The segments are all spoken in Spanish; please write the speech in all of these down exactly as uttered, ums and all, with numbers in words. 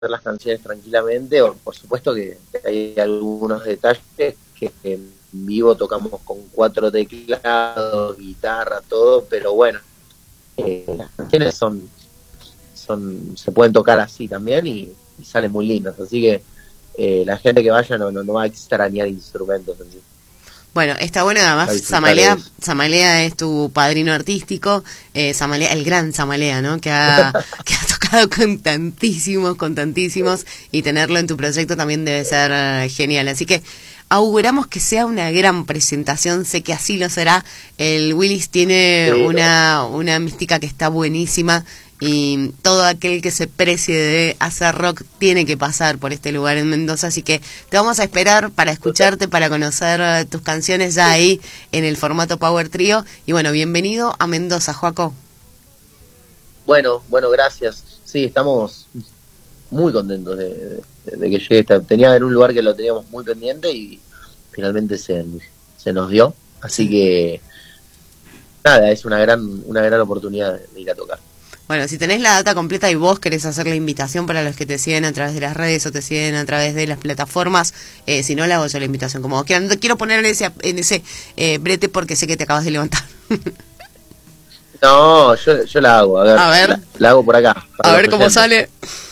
las canciones tranquilamente, o por supuesto que hay algunos detalles que en vivo tocamos con cuatro teclados, guitarra, todo, pero bueno, eh, las canciones son, son se pueden tocar así también y, y salen muy lindas, así que eh, la gente que vaya no, no, no va a extrañar instrumentos en sí. Bueno, está bueno, además Samalea, Samalea es tu padrino artístico, eh, Samalea, el gran Samalea, ¿no? Que ha, que ha tocado con tantísimos, con tantísimos, y tenerlo en tu proyecto también debe ser uh, genial. Así que auguramos que sea una gran presentación, sé que así lo será. El Willis tiene sí, una, una mística que está buenísima, y todo aquel que se precie de hacer rock tiene que pasar por este lugar en Mendoza, así que te vamos a esperar para escucharte, para conocer uh, tus canciones ya ahí en el formato Power Trio. Y bueno, bienvenido a Mendoza, Joaco. Bueno, bueno, gracias. Sí, estamos muy contentos de, de, de que llegue esta. Tenía en un lugar que lo teníamos muy pendiente y finalmente se, se nos dio, así que nada, es una gran, una gran oportunidad de ir a tocar. Bueno, si tenés la data completa y vos querés hacer la invitación para los que te siguen a través de las redes o te siguen a través de las plataformas, eh, si no, le hago yo la invitación como vos quieras. No te quiero poner en ese, en ese eh, brete porque sé que te acabas de levantar. No, yo, yo la hago, a ver, a ver. La, la hago por acá. A ver cómo sale.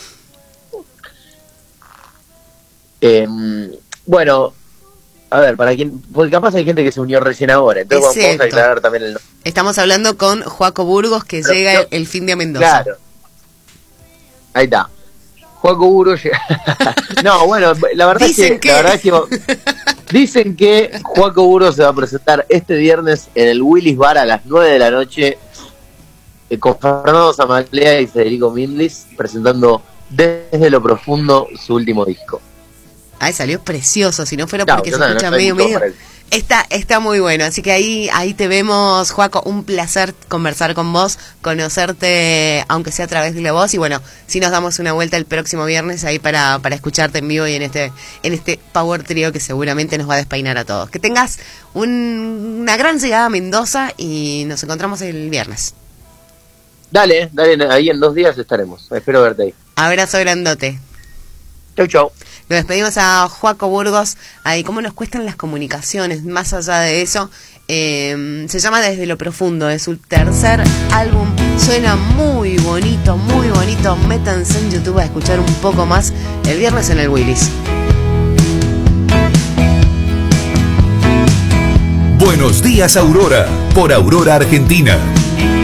Eh, bueno, a ver, para quien, porque capaz hay gente que se unió recién ahora, entonces Exacto. vamos a aclarar también el nombre. Estamos hablando con Joaco Burgos, que Pero, llega no, el fin de Mendoza. Claro. Ahí está. Joaco Burgos llega. No, bueno, la verdad dicen es que, que... la verdad es que dicen que Joaco Burgos se va a presentar este viernes en el Willis Bar a las nueve de la noche eh, con Fernando Samalea y Federico Mindlis, presentando Desde lo Profundo su último disco. Ay, salió precioso, si no fuera no, porque se no, escucha no, medio medio. Está, está muy bueno, así que ahí, ahí te vemos, Joaco. Un placer conversar con vos, conocerte, aunque sea a través de la voz. Y bueno, si nos damos una vuelta el próximo viernes ahí para, para escucharte en vivo y en este, en este Power Trio que seguramente nos va a despeinar a todos. Que tengas un, una gran llegada a Mendoza y nos encontramos el viernes. Dale, dale, ahí en dos días estaremos. Espero verte ahí. Abrazo grandote. Chau, chau. Nos despedimos a Joaco Burgos. Ahí, cómo nos cuestan las comunicaciones. Más allá de eso, eh, se llama Desde lo Profundo. Es su tercer álbum. Suena muy bonito, muy bonito. Métanse en YouTube a escuchar un poco más el viernes en el Willis. Buenos días, Aurora, por Aurora Argentina.